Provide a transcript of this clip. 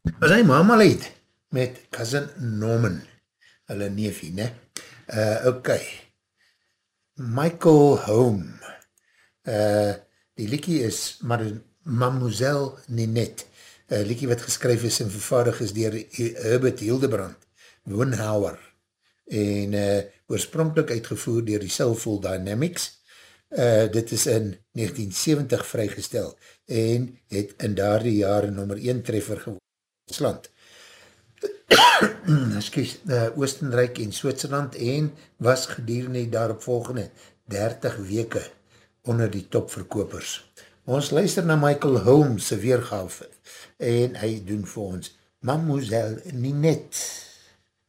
Was hy Marmalade met Cousin Norman, hulle neefie, ne? Ok, Michael Home, die liekie is Mademoiselle Ninette, liekie wat geskryf is en vervaardig is dier Herbert Hildebrand, Woonhouwer, en oorspronkelijk uitgevoer dier die Soulful Dynamics. Dit is in 1970 vrygestel en het in daardie jare nummer 1 treffer geworden in Duitsland, Oostenrijk en Switserland en was gedurende die daaropvolgende 30 weke onder die topverkopers. Ons luister na Michael Holmes se weergave en hy doen vir ons Mademoiselle Ninette.